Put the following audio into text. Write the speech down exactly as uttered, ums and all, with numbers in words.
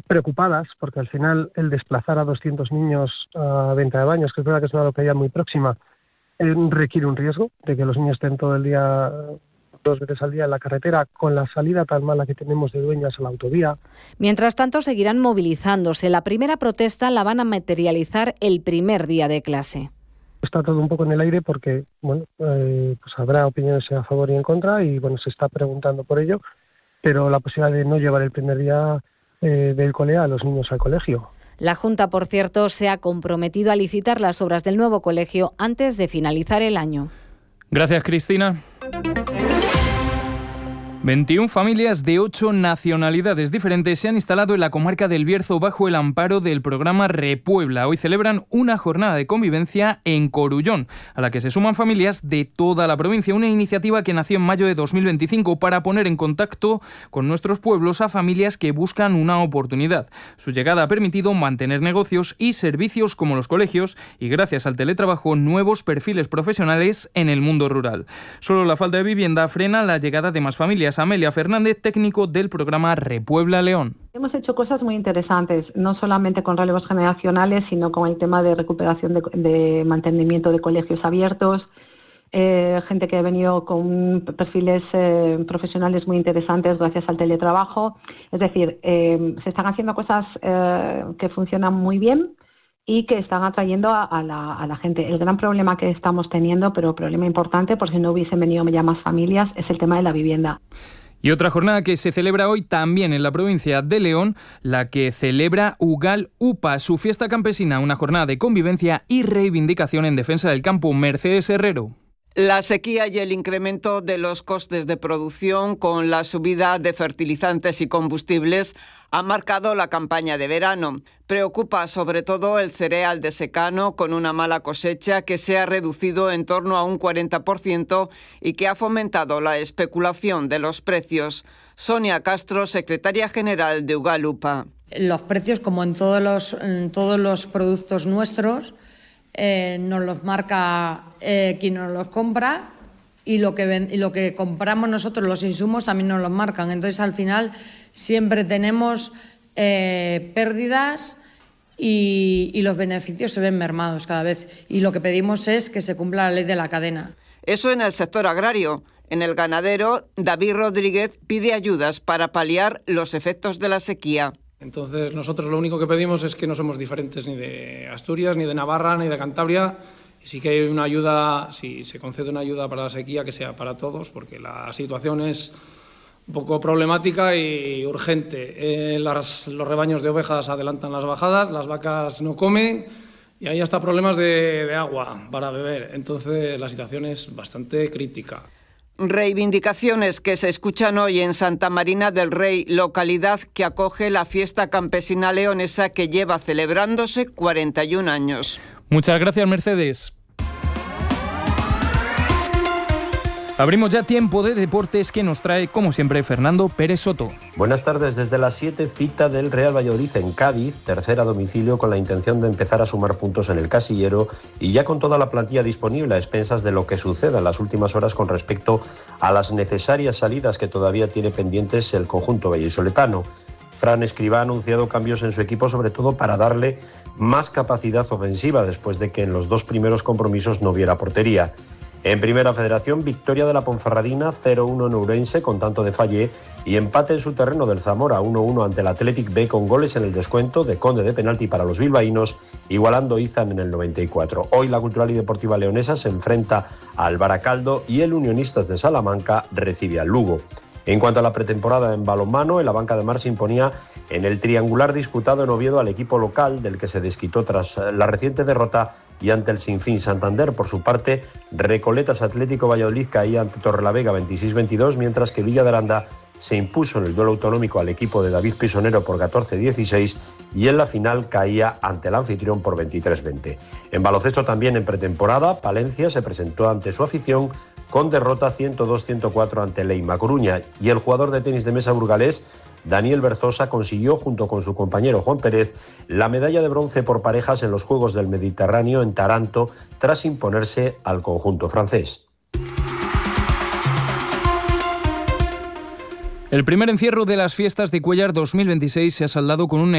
preocupadas, porque al final el desplazar a doscientos niños a Venta de Baños, que es verdad que es una localidad muy próxima, eh, requiere un riesgo de que los niños estén todo el día, dos veces al día en la carretera, con la salida tan mala que tenemos de Dueñas a la autovía. Mientras tanto, seguirán movilizándose. La primera protesta la van a materializar el primer día de clase. Está todo un poco en el aire porque, bueno, eh, pues habrá opiniones a favor y en contra y, bueno, se está preguntando por ello, pero la posibilidad de no llevar el primer día eh, del cole a los niños al colegio. La Junta, por cierto, se ha comprometido a licitar las obras del nuevo colegio antes de finalizar el año. Gracias, Cristina. veintiuna familias de ocho nacionalidades diferentes se han instalado en la comarca del Bierzo bajo el amparo del programa Repuebla. Hoy celebran una jornada de convivencia en Corullón, a la que se suman familias de toda la provincia. Una iniciativa que nació en mayo de dos mil veinticinco para poner en contacto con nuestros pueblos a familias que buscan una oportunidad. Su llegada ha permitido mantener negocios y servicios como los colegios y, gracias al teletrabajo, nuevos perfiles profesionales en el mundo rural. Solo la falta de vivienda frena la llegada de más familias. Amelia Fernández, técnico del programa Repuebla León. Hemos hecho cosas muy interesantes, no solamente con relevos generacionales, sino con el tema de recuperación de, de mantenimiento de colegios abiertos, eh, gente que ha venido con perfiles eh, profesionales muy interesantes gracias al teletrabajo. Es decir, eh, se están haciendo cosas eh, que funcionan muy bien y que están atrayendo a, a, la, a la gente. El gran problema que estamos teniendo, pero problema importante, por si no hubiesen venido ya más familias, es el tema de la vivienda. Y otra jornada que se celebra hoy también en la provincia de León, la que celebra Ugal Upa, su fiesta campesina, una jornada de convivencia y reivindicación en defensa del campo. Mercedes Herrero. La sequía y el incremento de los costes de producción con la subida de fertilizantes y combustibles ha marcado la campaña de verano. Preocupa sobre todo el cereal de secano, con una mala cosecha que se ha reducido en torno a un cuarenta por ciento y que ha fomentado la especulación de los precios. Sonia Castro, secretaria general de Ugal Upa. Los precios, como en todos los, en todos los productos nuestros, eh, nos los marca eh, quien nos los compra. Y lo, que ven, y lo que compramos nosotros, los insumos, también nos los marcan. Entonces, al final, siempre tenemos eh, pérdidas y, y los beneficios se ven mermados cada vez. Y lo que pedimos es que se cumpla la ley de la cadena. Eso en el sector agrario. En el ganadero, David Rodríguez pide ayudas para paliar los efectos de la sequía. Entonces, nosotros lo único que pedimos es que no somos diferentes ni de Asturias, ni de Navarra, ni de Cantabria. Y sí que hay una ayuda, si se concede una ayuda para la sequía, que sea para todos, porque la situación es un poco problemática y urgente. Eh, las, los rebaños de ovejas adelantan las bajadas, las vacas no comen y hay hasta problemas de, de agua para beber. Entonces la situación es bastante crítica. Reivindicaciones que se escuchan hoy en Santa Marina del Rey, localidad que acoge la fiesta campesina leonesa que lleva celebrándose cuarenta y un años. Muchas gracias, Mercedes. Abrimos ya tiempo de deportes que nos trae, como siempre, Fernando Pérez Soto. Buenas tardes. Desde las siete, cita del Real Valladolid en Cádiz, tercera domicilio, con la intención de empezar a sumar puntos en el casillero y ya con toda la plantilla disponible a expensas de lo que suceda en las últimas horas con respecto a las necesarias salidas que todavía tiene pendientes el conjunto vallisoletano. Fran Escribá ha anunciado cambios en su equipo, sobre todo para darle más capacidad ofensiva después de que en los dos primeros compromisos no hubiera portería. En Primera Federación, victoria de la Ponferradina cero uno en Ourense con tanto de Fallé y empate en su terreno del Zamora uno uno ante el Athletic B con goles en el descuento de Conde de penalti para los bilbaínos, igualando Izan en el noventa y cuatro. Hoy la Cultural y Deportiva Leonesa se enfrenta al Baracaldo y el Unionistas de Salamanca recibe al Lugo. En cuanto a la pretemporada en balonmano, la Banca de Mar se imponía en el triangular disputado en Oviedo al equipo local, del que se desquitó tras la reciente derrota y ante el Sinfín Santander. Por su parte, Recoletas Atlético Valladolid caía ante Torrelavega veintiséis veintidós, mientras que Villa de Aranda se impuso en el duelo autonómico al equipo de David Pisonero por catorce dieciséis y en la final caía ante el anfitrión por veintitrés veinte. En baloncesto también en pretemporada, Palencia se presentó ante su afición con derrota ciento dos a ciento cuatro ante Leima Coruña, y el jugador de tenis de mesa burgalés Daniel Berzosa consiguió, junto con su compañero Juan Pérez, la medalla de bronce por parejas en los Juegos del Mediterráneo en Taranto, tras imponerse al conjunto francés. El primer encierro de las fiestas de Cuéllar dos mil veintiséis se ha saldado con un